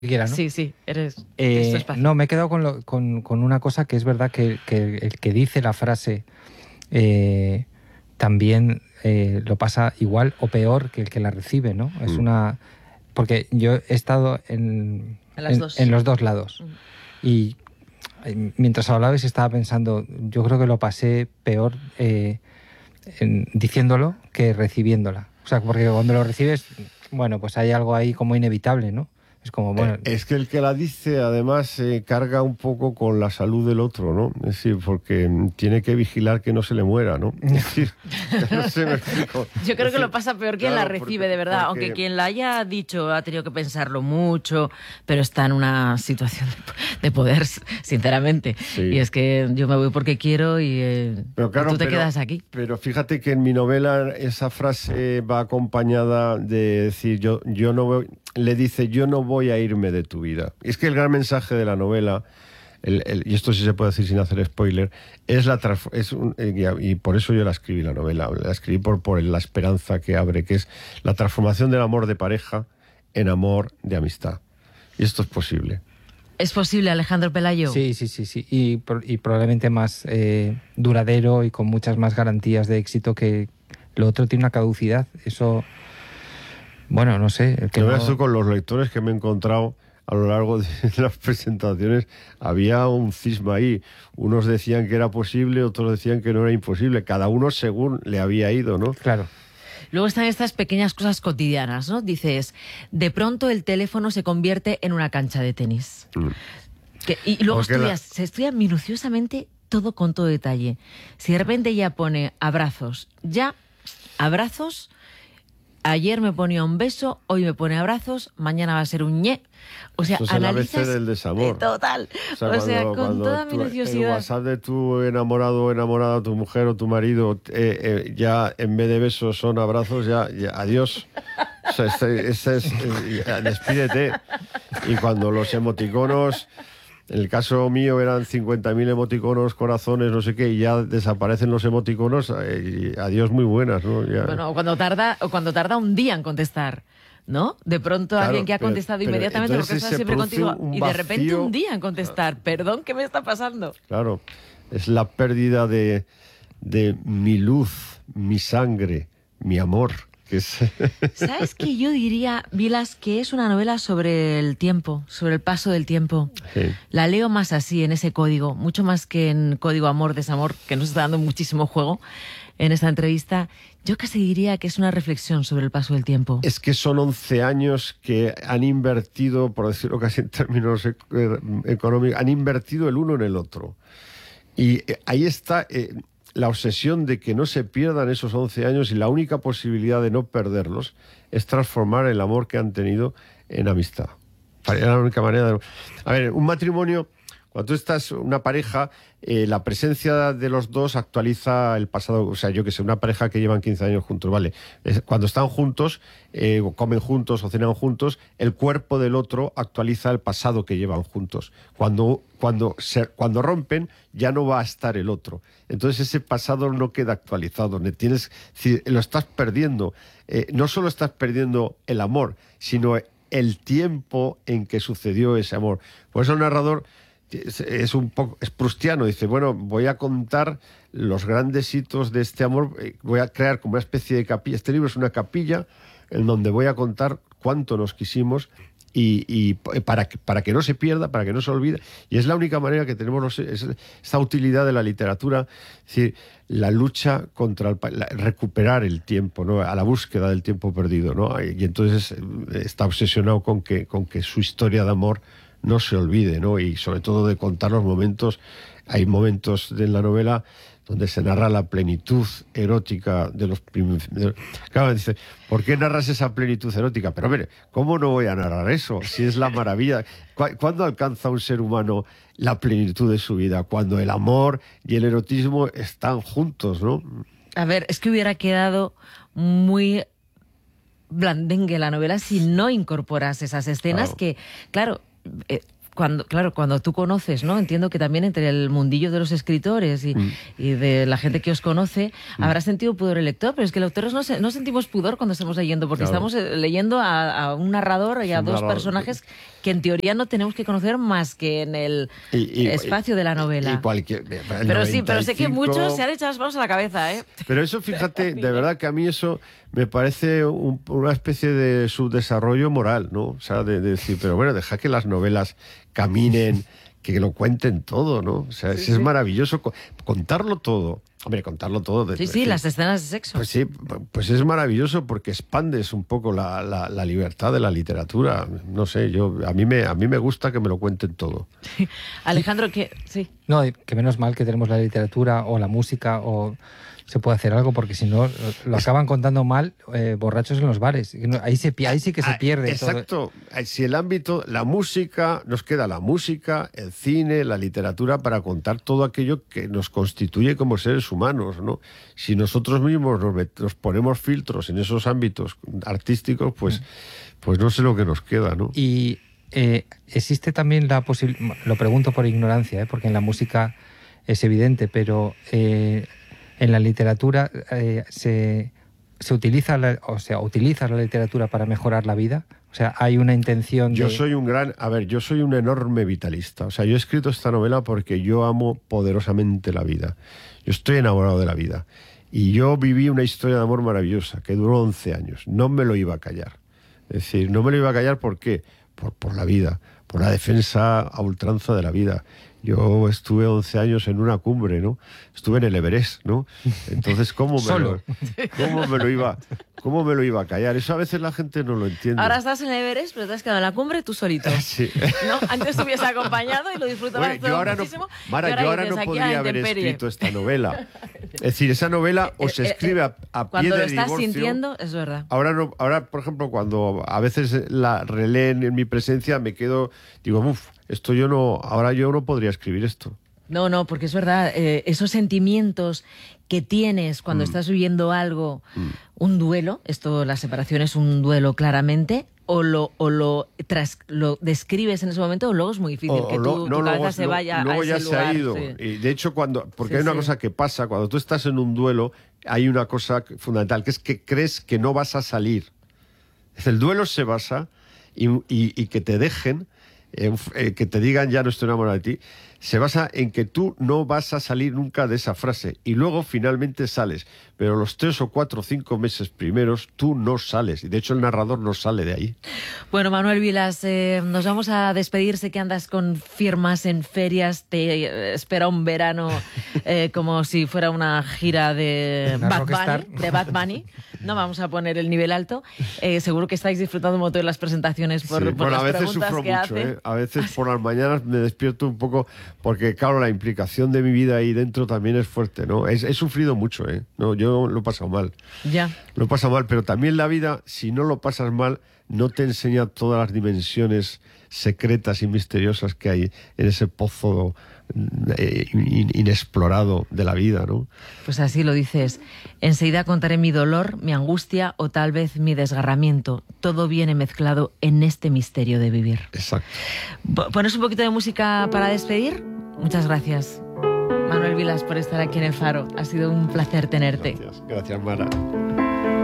quiera, ¿no? Sí, eres tu espacio. No, me he quedado con una cosa que es verdad que el que dice la frase también lo pasa igual o peor que el que la recibe, ¿no? Es una... Porque yo he estado en los dos lados. Y mientras hablabais estaba pensando, yo creo que lo pasé peor diciéndolo que recibiéndola. O sea, porque cuando lo recibes, bueno, pues hay algo ahí como inevitable, ¿no? Es como, bueno... Es que el que la dice, además, carga un poco con la salud del otro, ¿no? Es decir, porque tiene que vigilar que no se le muera, ¿no? Es decir, no sé, me explico. Yo creo que lo pasa peor quien la recibe, de verdad. Aunque quien la haya dicho ha tenido que pensarlo mucho, pero está en una situación de poder, sinceramente. Sí. Y es que yo me voy porque quiero y tú te quedas aquí. Pero fíjate que en mi novela esa frase va acompañada de decir, yo no voy... Le dice, yo no voy a irme de tu vida. Y es que el gran mensaje de la novela, y esto sí se puede decir sin hacer spoiler, y por eso yo la escribí la novela. La escribí por la esperanza que abre, que es la transformación del amor de pareja en amor de amistad. Y esto es posible. ¿Es posible, Alejandro Pelayo? Sí. Y probablemente más duradero y con muchas más garantías de éxito, que lo otro tiene una caducidad. Eso... Bueno, no sé. Esto con los lectores que me he encontrado a lo largo de las presentaciones, había un cisma ahí. Unos decían que era posible, otros decían que no era imposible. Cada uno según le había ido, ¿no? Claro. Luego están estas pequeñas cosas cotidianas, ¿no? Dices, de pronto el teléfono se convierte en una cancha de tenis. Y luego se estudia minuciosamente todo con todo detalle. Si de repente ya pone abrazos, ayer me ponía un beso, hoy me pone abrazos, mañana va a ser un ñe. O sea, eso analizas... es el ABC del desamor. Total. O sea, con toda minuciosidad. El WhatsApp de tu enamorado o enamorada, tu mujer o tu marido, ya en vez de besos son abrazos, ya adiós. O sea, despídete. Y cuando los emoticonos... En el caso mío eran 50.000 emoticonos, corazones, no sé qué, y ya desaparecen los emoticonos, adiós muy buenas, ¿no? Ya. Bueno, cuando tarda un día en contestar, ¿no? De pronto alguien que ha contestado inmediatamente porque está siempre contigo y de repente un día en contestar. Perdón, ¿qué me está pasando? Claro, es la pérdida de mi luz, mi sangre, mi amor. ¿Sabes qué? Yo diría, Vilas, que es una novela sobre el tiempo, sobre el paso del tiempo. Sí. La leo más así, en ese código, mucho más que en Código Amor, Desamor, que nos está dando muchísimo juego en esta entrevista. Yo casi diría que es una reflexión sobre el paso del tiempo. Es que son 11 años que han invertido, por decirlo casi en términos económicos, han invertido el uno en el otro. Y ahí está... la obsesión de que no se pierdan esos 11 años, y la única posibilidad de no perderlos es transformar el amor que han tenido en amistad. Es la única manera de... A ver, un matrimonio, cuando tú estás una pareja, la presencia de los dos actualiza el pasado. O sea, yo que sé, una pareja que llevan 15 años juntos, ¿vale? Cuando están juntos, comen juntos o cenan juntos, el cuerpo del otro actualiza el pasado que llevan juntos. Cuando rompen, ya no va a estar el otro. Entonces ese pasado no queda actualizado. Lo estás perdiendo. No solo estás perdiendo el amor, sino el tiempo en que sucedió ese amor. Por eso el narrador es un poco proustiano. Dice, bueno, voy a contar los grandes hitos de este amor. Voy a crear como una especie de capilla. Este libro es una capilla en donde voy a contar cuánto nos quisimos, y para que no se pierda, para que no se olvide. Y es la única manera que tenemos esta utilidad de la literatura, es decir, la lucha contra recuperar el tiempo, ¿no? A la búsqueda del tiempo perdido, ¿no? Y entonces está obsesionado con que su historia de amor no se olvide, ¿no? Y sobre todo de contar los momentos. Hay momentos de la novela donde se narra la plenitud erótica de los primeros... Claro, dice, ¿por qué narras esa plenitud erótica? Pero mire, ¿cómo no voy a narrar eso? Si es la maravilla. ¿Cuándo alcanza un ser humano la plenitud de su vida? Cuando el amor y el erotismo están juntos, ¿no? A ver, es que hubiera quedado muy blandengue la novela si no incorporas esas escenas, claro. Que, claro... cuando tú conoces, ¿no? Entiendo que también entre el mundillo de los escritores y de la gente que os conoce, habrá sentido pudor el lector, pero es que los lectores no sentimos pudor cuando estamos leyendo, porque estamos leyendo a un narrador y a dos personajes que en teoría no tenemos que conocer más que en el espacio de la novela. Pero sí, pero sé que muchos se han echado las manos a la cabeza, ¿eh? Pero eso, fíjate, de verdad que a mí eso me parece una especie de subdesarrollo moral, ¿no? O sea, de decir, pero bueno, deja que las novelas caminen, que lo cuenten todo, ¿no? O sea, es maravilloso contarlo todo. Hombre, contarlo todo. Sí, las escenas de sexo. Pues sí, pues es maravilloso porque expandes un poco la libertad de la literatura. No sé, a mí me gusta que me lo cuenten todo. Alejandro, sí. No, que menos mal que tenemos la literatura o la música o se puede hacer algo, porque si no lo acaban contando mal borrachos en los bares. Ahí sí que se pierde. Exacto. Todo. Si el ámbito, la música, nos queda la música, el cine, la literatura para contar todo aquello que nos constituye como seres humanos, ¿no? Si nosotros mismos nos ponemos filtros en esos ámbitos artísticos, pues no sé lo que nos queda, ¿no? Y existe también la posibilidad, lo pregunto por ignorancia, porque en la música es evidente, pero en la literatura se utiliza utilizas la literatura para mejorar la vida. O sea, hay una intención yo soy un enorme vitalista. O sea, yo he escrito esta novela porque yo amo poderosamente la vida. Yo estoy enamorado de la vida. Y yo viví una historia de amor maravillosa que duró 11 años. No me lo iba a callar. Es decir, no me lo iba a callar ¿por qué? Por la vida, por la defensa a ultranza de la vida. Yo estuve 11 años en una cumbre, ¿no? Estuve en el Everest, ¿no? Entonces, ¿cómo me lo iba a callar? Eso a veces la gente no lo entiende. Ahora estás en el Everest, pero te has quedado en la cumbre tú solito. Sí. ¿No? Antes te hubieras acompañado y lo disfrutabas muchísimo. Mara, yo ahora no podría haber escrito esta novela. Es decir, esa novela o se escribe a pie de divorcio. Cuando lo estás sintiendo, es verdad. Ahora, por ejemplo, cuando a veces la releen en mi presencia, me quedo, digo, ahora yo no podría escribir esto. No, porque es verdad, esos sentimientos que tienes cuando estás viviendo algo, un duelo, la separación es un duelo claramente, o lo describes en ese momento, o luego es muy difícil que tu cabeza se vaya a ese lugar. Luego ya se ha ido. Sí. Y de hecho, porque hay una cosa que pasa, cuando tú estás en un duelo, hay una cosa fundamental, que es que crees que no vas a salir. El duelo se basa, y que te dejen, que te digan ya no estoy enamorado de ti, se basa en que tú no vas a salir nunca de esa frase y luego finalmente sales, pero los 3 o 4 o 5 meses primeros tú no sales y de hecho el narrador no sale de ahí. Bueno, Manuel Vilas, nos vamos a despedir. Sé que andas con firmas en ferias, te espera un verano como si fuera una gira de Bad Bunny. No vamos a poner el nivel alto. Seguro que estáis disfrutando un montón de las presentaciones por las preguntas que hacen. A veces sufro mucho, A veces por las mañanas me despierto un poco porque, claro, la implicación de mi vida ahí dentro también es fuerte, ¿no? He sufrido mucho, No, yo lo he pasado mal. Ya. Lo he pasado mal, pero también la vida, si no lo pasas mal, no te enseña todas las dimensiones secretas y misteriosas que hay en ese pozo inexplorado de la vida, ¿no? Pues así lo dices. Enseguida contaré mi dolor, mi angustia o tal vez mi desgarramiento. Todo viene mezclado en este misterio de vivir. Exacto. ¿Pones un poquito de música para despedir? Muchas gracias, Manuel Vilas, por estar aquí en El Faro. Ha sido un placer tenerte. Gracias, Mara.